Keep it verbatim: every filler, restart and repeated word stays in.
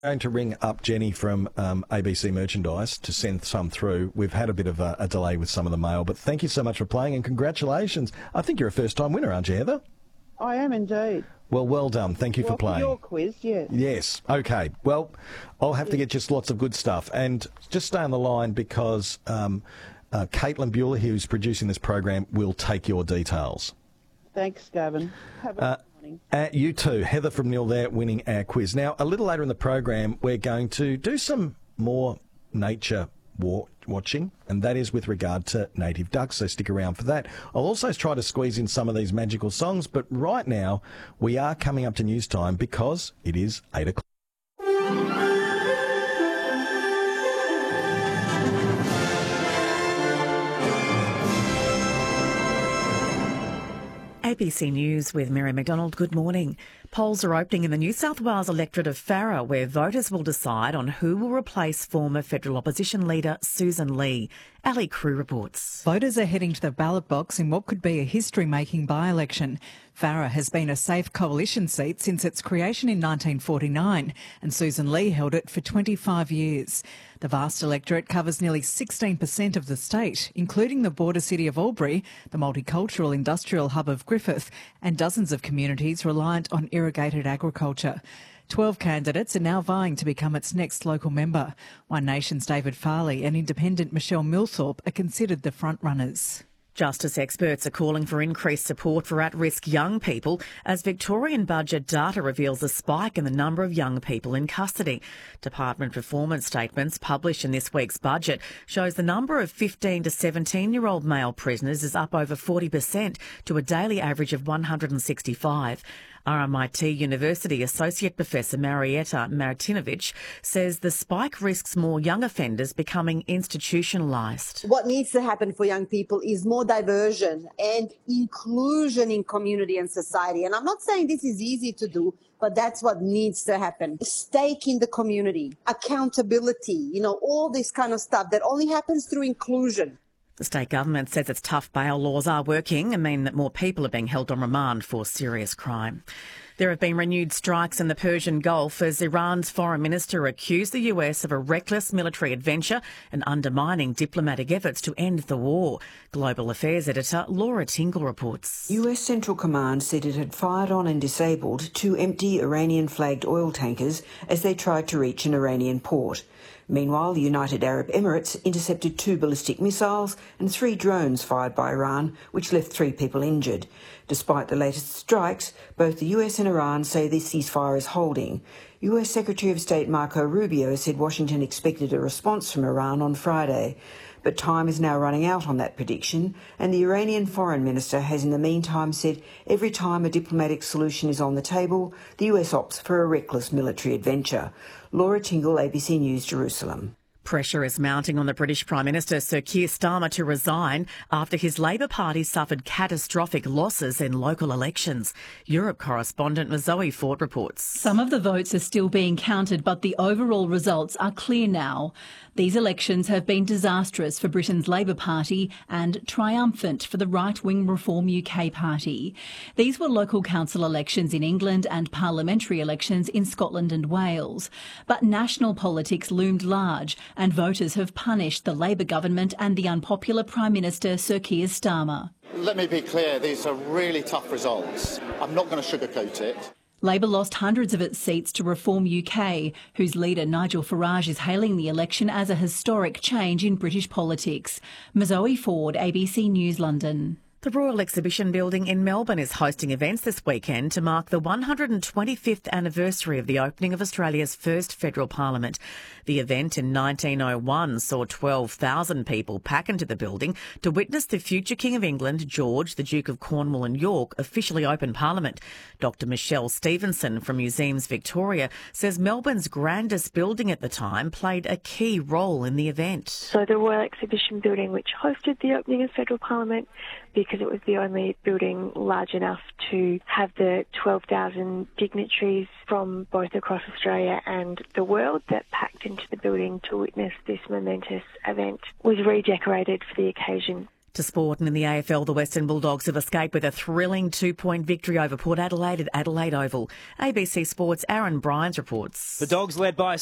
Going to ring up Jenny from um, A B C Merchandise to send some through. We've had a bit of a, a delay with some of the mail, but thank you so much for playing and congratulations. I think you're a first-time winner, aren't you, Heather? I am indeed. Well, well done. Thank you well, for playing. For your quiz, yes. Yes. Okay. Well, I'll have to get just lots of good stuff. And just stay on the line because um, uh, Caitlin Bueller, who's producing this program, will take your details. Thanks, Gavin. Have a uh, Uh, you too. Heather from Nil there winning our quiz. Now, a little later in the program, we're going to do some more nature wa- watching, and that is with regard to native ducks, so stick around for that. I'll also try to squeeze in some of these magical songs, but right now we are coming up to news time because it is eight o'clock. A B C News with Mary McDonald. Good morning. Polls are opening in the New South Wales electorate of Farrer, where voters will decide on who will replace former federal opposition leader Susan Lee. Ali Crew reports. Voters are heading to the ballot box in what could be a history-making by-election. Farrer has been a safe coalition seat since its creation in nineteen forty-nine, and Susan Lee held it for twenty-five years. The vast electorate covers nearly sixteen percent of the state, including the border city of Albury, the multicultural industrial hub of Griffith, and dozens of communities reliant on irrigated agriculture. Twelve candidates are now vying to become its next local member. One Nation's David Farley and independent Michelle Millthorpe are considered the frontrunners. Justice experts are calling for increased support for at-risk young people as Victorian budget data reveals a spike in the number of young people in custody. Department performance statements published in this week's budget shows the number of fifteen to seventeen-year-old male prisoners is up over forty percent to a daily average of one hundred sixty-five. R M I T University Associate Professor Marietta Martinovic says the spike risks more young offenders becoming institutionalised. What needs to happen for young people is more diversion and inclusion in community and society. And I'm not saying this is easy to do, but that's what needs to happen. Stake in the community, accountability, you know, all this kind of stuff that only happens through inclusion. The state government says its tough bail laws are working and mean that more people are being held on remand for serious crime. There have been renewed strikes in the Persian Gulf as Iran's foreign minister accused the U S of a reckless military adventure and undermining diplomatic efforts to end the war. Global Affairs editor Laura Tingle reports. U S Central Command said it had fired on and disabled two empty Iranian-flagged oil tankers as they tried to reach an Iranian port. Meanwhile, the United Arab Emirates intercepted two ballistic missiles and three drones fired by Iran, which left three people injured. Despite the latest strikes, both the U S and Iran say the ceasefire is holding. U S Secretary of State Marco Rubio said Washington expected a response from Iran on Friday. But time is now running out on that prediction, and the Iranian foreign minister has in the meantime said every time a diplomatic solution is on the table, the U S opts for a reckless military adventure. Laura Tingle, A B C News, Jerusalem. Pressure is mounting on the British Prime Minister Sir Keir Starmer to resign after his Labor Party suffered catastrophic losses in local elections. Europe correspondent Zoe Ford reports. Some of the votes are still being counted, but the overall results are clear now. These elections have been disastrous for Britain's Labor Party and triumphant for the right-wing Reform U K Party. These were local council elections in England and parliamentary elections in Scotland and Wales. But national politics loomed large, and voters have punished the Labor government and the unpopular Prime Minister Sir Keir Starmer. Let me be clear, these are really tough results. I'm not going to sugarcoat it. Labor lost hundreds of its seats to Reform U K, whose leader Nigel Farage is hailing the election as a historic change in British politics. Zoe Ford, A B C News, London. The Royal Exhibition Building in Melbourne is hosting events this weekend to mark the one hundred twenty-fifth anniversary of the opening of Australia's first federal parliament. The event in nineteen oh one saw twelve thousand people pack into the building to witness the future King of England, George, the Duke of Cornwall and York, officially open Parliament. Doctor Michelle Stevenson from Museums Victoria says Melbourne's grandest building at the time played a key role in the event. So the Royal Exhibition Building, which hosted the opening of federal parliament, because it was the only building large enough to have the twelve thousand dignitaries from both across Australia and the world that packed into the building to witness this momentous event, was redecorated for the occasion. To sport, and in the A F L, the Western Bulldogs have escaped with a thrilling two-point victory over Port Adelaide at Adelaide Oval. A B C Sports' Aaron Bryans reports. The Dogs, led by